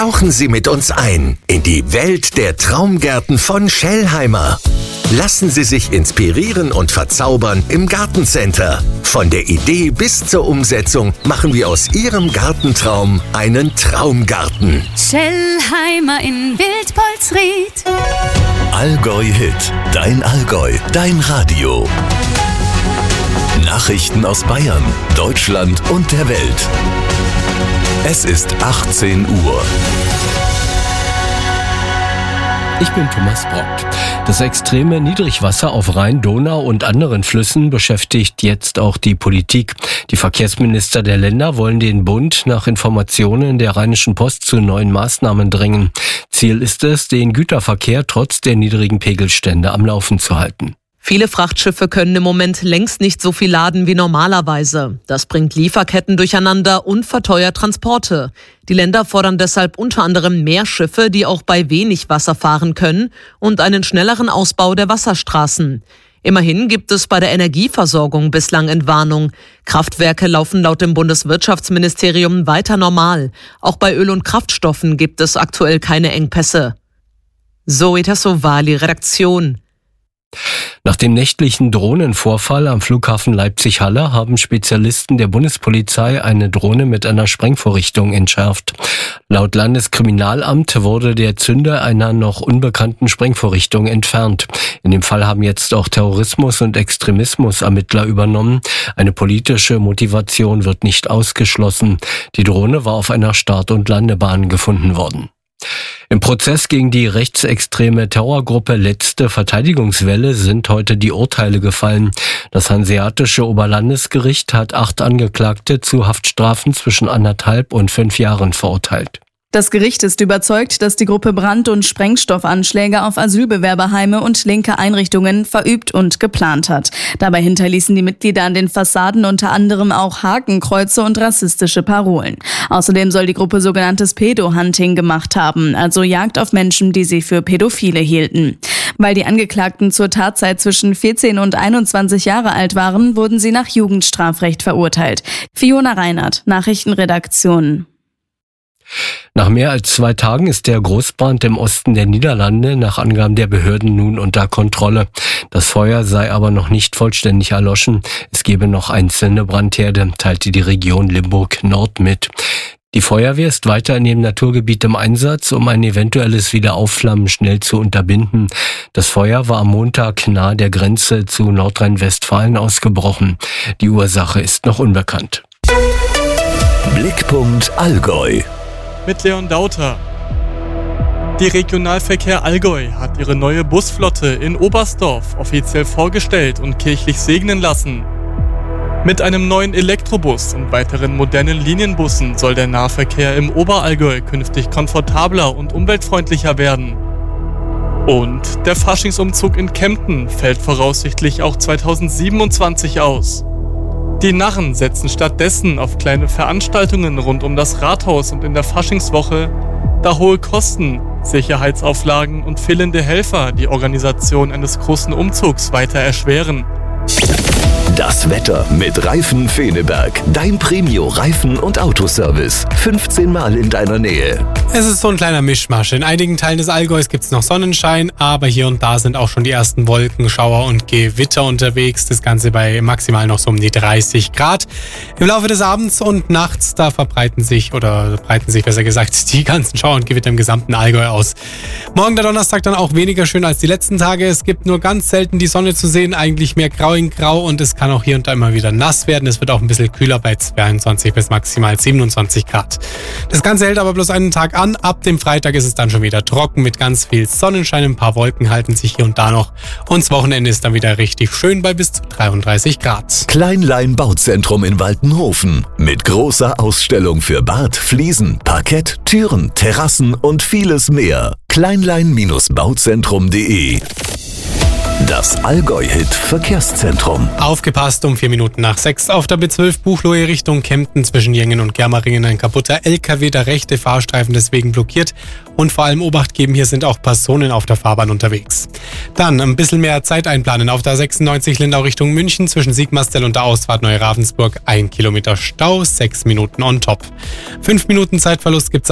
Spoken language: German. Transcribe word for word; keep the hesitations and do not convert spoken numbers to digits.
Tauchen Sie mit uns ein in die Welt der Traumgärten von Schellheimer. Lassen Sie sich inspirieren und verzaubern im Gartencenter. Von der Idee bis zur Umsetzung machen wir aus Ihrem Gartentraum einen Traumgarten. Schellheimer in Wildpolsried. Allgäu Hit, dein Allgäu, dein Radio. Nachrichten aus Bayern, Deutschland und der Welt. Es ist achtzehn Uhr. Ich bin Thomas Braucht. Das extreme Niedrigwasser auf Rhein, Donau und anderen Flüssen beschäftigt jetzt auch die Politik. Die Verkehrsminister der Länder wollen den Bund nach Informationen der Rheinischen Post zu neuen Maßnahmen drängen. Ziel ist es, den Güterverkehr trotz der niedrigen Pegelstände am Laufen zu halten. Viele Frachtschiffe können im Moment längst nicht so viel laden wie normalerweise. Das bringt Lieferketten durcheinander und verteuert Transporte. Die Länder fordern deshalb unter anderem mehr Schiffe, die auch bei wenig Wasser fahren können, und einen schnelleren Ausbau der Wasserstraßen. Immerhin gibt es bei der Energieversorgung bislang Entwarnung. Kraftwerke laufen laut dem Bundeswirtschaftsministerium weiter normal. Auch bei Öl und Kraftstoffen gibt es aktuell keine Engpässe. Zoe Tassovali, Redaktion. Nach dem nächtlichen Drohnenvorfall am Flughafen Leipzig-Halle haben Spezialisten der Bundespolizei eine Drohne mit einer Sprengvorrichtung entschärft. Laut Landeskriminalamt wurde der Zünder einer noch unbekannten Sprengvorrichtung entfernt. In dem Fall haben jetzt auch Terrorismus- und Extremismus-Ermittler übernommen. Eine politische Motivation wird nicht ausgeschlossen. Die Drohne war auf einer Start- und Landebahn gefunden worden. Im Prozess gegen die rechtsextreme Terrorgruppe Letzte Verteidigungswelle sind heute die Urteile gefallen. Das Hanseatische Oberlandesgericht hat acht Angeklagte zu Haftstrafen zwischen anderthalb und fünf Jahren verurteilt. Das Gericht ist überzeugt, dass die Gruppe Brand- und Sprengstoffanschläge auf Asylbewerberheime und linke Einrichtungen verübt und geplant hat. Dabei hinterließen die Mitglieder an den Fassaden unter anderem auch Hakenkreuze und rassistische Parolen. Außerdem soll die Gruppe sogenanntes Pedo-Hunting gemacht haben, also Jagd auf Menschen, die sie für Pädophile hielten. Weil die Angeklagten zur Tatzeit zwischen vierzehn und einundzwanzig Jahre alt waren, wurden sie nach Jugendstrafrecht verurteilt. Fiona Reinhardt, Nachrichtenredaktion. Nach mehr als zwei Tagen ist der Großbrand im Osten der Niederlande nach Angaben der Behörden nun unter Kontrolle. Das Feuer sei aber noch nicht vollständig erloschen. Es gebe noch einzelne Brandherde, teilte die Region Limburg-Nord mit. Die Feuerwehr ist weiter in dem Naturgebiet im Einsatz, um ein eventuelles Wiederaufflammen schnell zu unterbinden. Das Feuer war am Montag nahe der Grenze zu Nordrhein-Westfalen ausgebrochen. Die Ursache ist noch unbekannt. Blickpunkt Allgäu. Mit Leon Dauter. Die Regionalverkehr Allgäu hat ihre neue Busflotte in Oberstdorf offiziell vorgestellt und kirchlich segnen lassen. Mit einem neuen Elektrobus und weiteren modernen Linienbussen soll der Nahverkehr im Oberallgäu künftig komfortabler und umweltfreundlicher werden. Und der Faschingsumzug in Kempten fällt voraussichtlich auch zweitausendsiebenundzwanzig aus. Die Narren setzen stattdessen auf kleine Veranstaltungen rund um das Rathaus und in der Faschingswoche, da hohe Kosten, Sicherheitsauflagen und fehlende Helfer die Organisation eines großen Umzugs weiter erschweren. Das Wetter mit Reifen Feneberg. Dein Premio-Reifen- und Autoservice. fünfzehn Mal in deiner Nähe. Es ist so ein kleiner Mischmasch. In einigen Teilen des Allgäus gibt es noch Sonnenschein, aber hier und da sind auch schon die ersten Wolken, Schauer und Gewitter unterwegs. Das Ganze bei maximal noch so um die dreißig Grad. Im Laufe des Abends und nachts, da verbreiten sich, oder breiten sich besser gesagt, die ganzen Schauer und Gewitter im gesamten Allgäu aus. Morgen der Donnerstag dann auch weniger schön als die letzten Tage. Es gibt nur ganz selten die Sonne zu sehen, eigentlich mehr grau in grau, und es kann auch hier und da immer wieder nass werden. Es wird auch ein bisschen kühler bei zweiundzwanzig bis maximal siebenundzwanzig Grad. Das Ganze hält aber bloß einen Tag an. Ab dem Freitag ist es dann schon wieder trocken mit ganz viel Sonnenschein. Ein paar Wolken halten sich hier und da noch. Und das Wochenende ist dann wieder richtig schön bei bis zu dreiunddreißig Grad. Kleinlein Bauzentrum in Waltenhofen. Mit großer Ausstellung für Bad, Fliesen, Parkett, Türen, Terrassen und vieles mehr. kleinlein Bauzentrum punkt de. Das Allgäu-Hit Verkehrszentrum. Aufgepasst, um vier Minuten nach sechs auf der B zwölf Buchloe Richtung Kempten zwischen Jengen und Germeringen ein kaputter L K W, der rechte Fahrstreifen deswegen blockiert. Und vor allem Obacht geben, hier sind auch Personen auf der Fahrbahn unterwegs. Dann ein bisschen mehr Zeit einplanen auf der sechsundneunzig Lindau Richtung München zwischen Sigmarsdell und der Ausfahrt Neuravensburg. Ein Kilometer Stau, sechs Minuten on top. Fünf Minuten Zeitverlust gibt's